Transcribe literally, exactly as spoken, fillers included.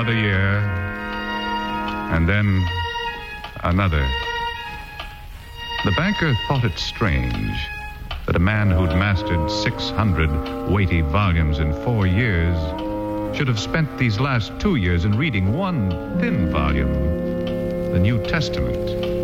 another year, and then another. The banker thought it strange that a man who'd mastered six hundred weighty volumes in four years should have spent these last two years in reading one thin volume, the New Testament.